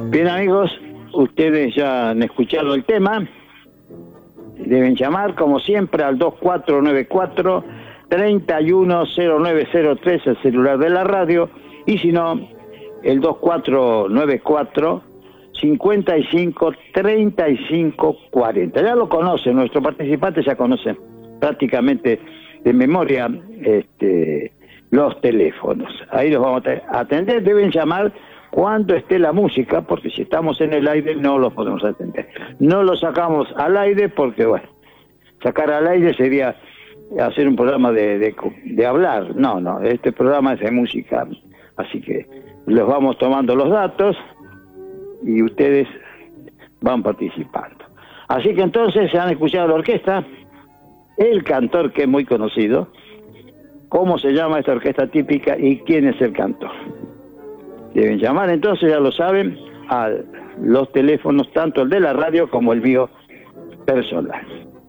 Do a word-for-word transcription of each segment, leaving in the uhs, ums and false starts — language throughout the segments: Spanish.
Bien, amigos, ustedes ya han escuchado el tema. Deben llamar, como siempre, al dos cuatro nueve cuatro, tres uno cero nueve cero tres, el celular de la radio, y si no, el dos cuatro nueve cuatro, cinco cinco, tres cinco cuatro cero. Ya lo conocen, nuestros participantes ya conocen prácticamente de memoria este, los teléfonos. Ahí los vamos a atender. Deben llamar cuando esté la música, porque si estamos en el aire no los podemos atender. No los sacamos al aire porque, bueno, sacar al aire sería hacer un programa de, de, de hablar. No, no, este programa es de música. Así que les vamos tomando los datos y ustedes van participando. Así que entonces se han escuchado la orquesta, el cantor que es muy conocido, cómo se llama esta orquesta típica y quién es el cantor. Deben llamar entonces, ya lo saben, a los teléfonos, tanto el de la radio como el mío personal.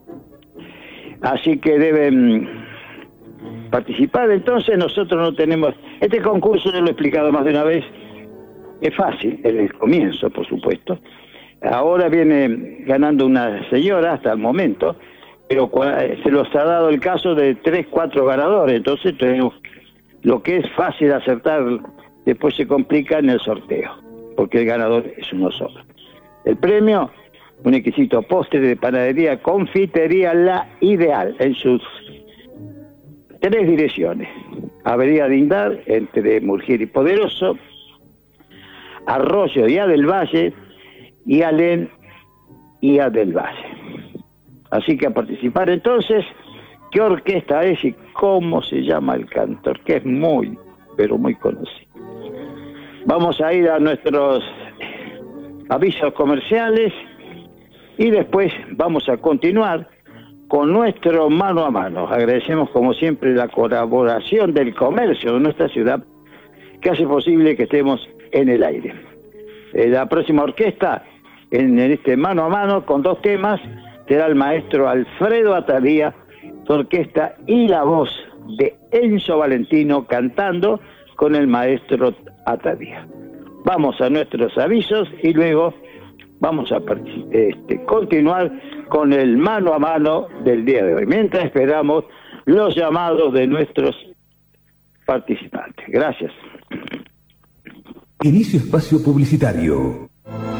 Así que deben participar. Entonces nosotros no tenemos... Este concurso, yo lo he explicado más de una vez, es fácil, en el comienzo, por supuesto. Ahora viene ganando una señora hasta el momento, pero se los ha dado el caso de tres, cuatro ganadores. Entonces tenemos lo que es fácil acertar, después se complica en el sorteo, porque el ganador es uno solo. El premio, un exquisito postre de panadería Confitería La Ideal, en sus tres direcciones. Avenida Dindar, entre Murguía y Poderoso, Arroyo y A del Valle, y Alén y A del Valle. Así que a participar entonces, qué orquesta es y cómo se llama el cantor, que es muy, pero muy conocido. Vamos a ir a nuestros avisos comerciales y después vamos a continuar con nuestro mano a mano. Agradecemos como siempre la colaboración del comercio de nuestra ciudad que hace posible que estemos en el aire. Eh, la próxima orquesta en, en este mano a mano con dos temas será el maestro Alfredo Atadía, su orquesta, y la voz de Enzo Valentino cantando con el maestro Atadía. Vamos a nuestros avisos y luego vamos a este, continuar con el mano a mano del día de hoy, mientras esperamos los llamados de nuestros participantes. Gracias. Inicio espacio publicitario.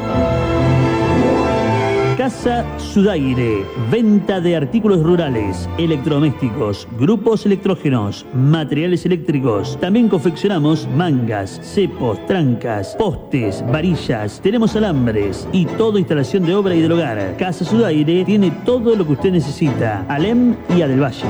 Casa Sudaire, venta de artículos rurales, electrodomésticos, grupos electrógenos, materiales eléctricos. También confeccionamos mangas, cepos, trancas, postes, varillas, tenemos alambres y toda instalación de obra y del hogar. Casa Sudaire tiene todo lo que usted necesita. Alem y A del Valle.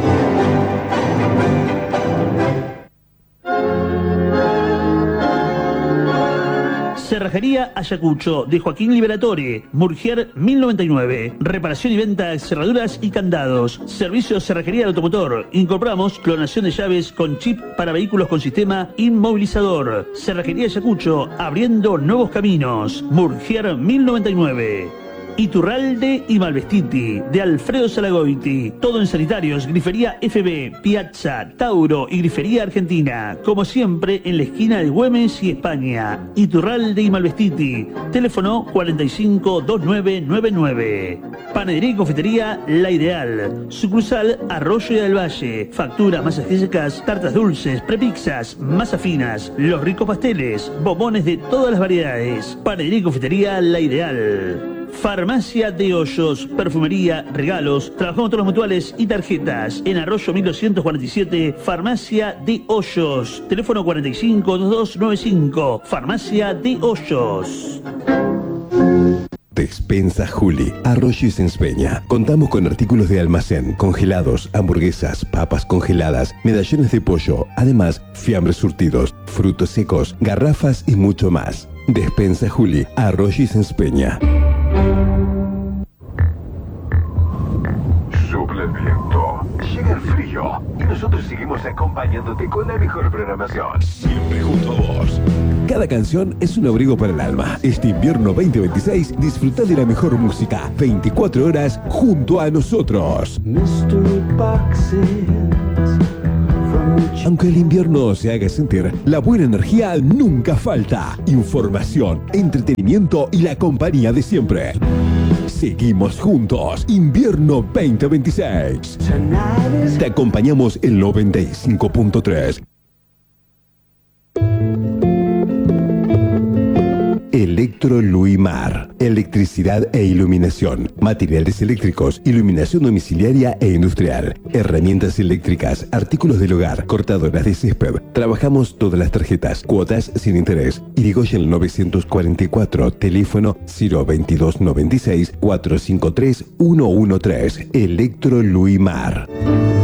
Cerrajería Ayacucho, de Joaquín Liberatore, Murguier mil noventa y nueve. Reparación y venta de cerraduras y candados. Servicio de cerrajería de automotor. Incorporamos clonación de llaves con chip para vehículos con sistema inmovilizador. Cerrajería Ayacucho, abriendo nuevos caminos. Murguier mil noventa y nueve. Iturralde y Malvestiti, de Alfredo Salagoiti. Todo en sanitarios, grifería F B, Piazza, Tauro y grifería Argentina. Como siempre, en la esquina de Güemes y España. Iturralde y Malvestiti. Teléfono cuarenta y cinco veintinueve noventa y nueve. Panadería y confitería La Ideal. Sucursal Arroyo y del Valle. Facturas, masas secas, tartas dulces, prepizzas, masas finas, los ricos pasteles, bombones de todas las variedades. Panadería y confitería La Ideal. Farmacia de Hoyos, perfumería, regalos, trabajamos todos los mutuales y tarjetas. En Arroyo mil doscientos cuarenta y siete, Farmacia de Hoyos. Teléfono cuarenta y cinco veintidós noventa y cinco. Farmacia de Hoyos. Despensa Juli, Arroyo y Senspeña. Contamos con artículos de almacén, congelados, hamburguesas, papas congeladas, medallones de pollo, además fiambres surtidos, frutos secos, garrafas y mucho más. Despensa Juli, Arroyo y Senspeña. Sopla el viento, llega el frío y nosotros seguimos acompañándote con la mejor programación. Siempre junto a vos. Cada canción es un abrigo para el alma. Este invierno veinte veintiséis, disfruta de la mejor música. veinticuatro horas junto a nosotros. Mystery boxes from Aunque el invierno se haga sentir, la buena energía nunca falta. Información, entretenimiento y la compañía de siempre. Seguimos juntos. Invierno veinte veintiséis. Te acompañamos en noventa y cinco punto tres. Electro Luimar. Electricidad e iluminación. Materiales eléctricos, iluminación domiciliaria e industrial. Herramientas eléctricas, artículos del hogar, cortadoras de césped. Trabajamos todas las tarjetas, cuotas sin interés. Irigoyen novecientos cuarenta y cuatro, teléfono cero veintidós noventa y seis, cuatrocientos cincuenta y tres, ciento trece. Electro Luimar.